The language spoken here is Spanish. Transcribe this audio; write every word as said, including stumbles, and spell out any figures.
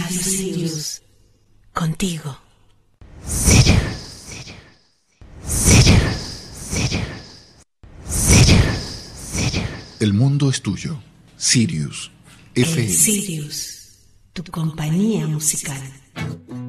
Radio Sirius. Contigo. Sirius, Sirius, Sirius, Sirius, Sirius, Sirius. El mundo es tuyo. Sirius F M. El Sirius, tu compañía musical.